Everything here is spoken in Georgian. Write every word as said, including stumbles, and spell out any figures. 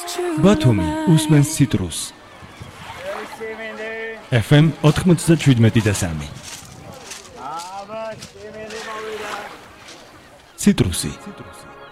ბათუმი უსმენს ციტრუს. ეფ ემ ოთხმოცდაშვიდმეტი და სამი. ციტრუსი.